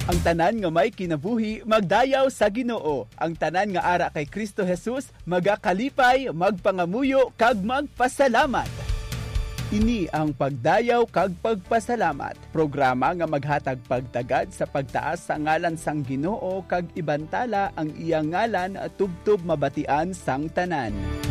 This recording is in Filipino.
Ang tanan nga may kinabuhi magdayaw sa Ginoo. Ang tanan nga ara kay Kristo Jesus magakalipay, magpangamuyo kag magpasalamat. Ini ang pagdayaw kag pagpasalamat, programa nga maghatag pagtagad sa pagtaas sa ngalan sang Ginoo kag ibantala ang iyang ngalan tubtob mabatian sang tanan.